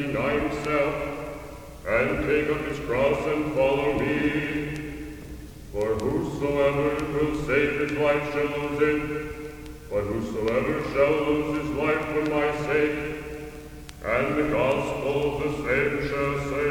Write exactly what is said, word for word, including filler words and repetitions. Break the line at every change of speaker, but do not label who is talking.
deny himself, and take up his cross and follow me. For whosoever will save his life shall lose it, but whosoever shall lose his life for my sake, and the gospel of the same shall save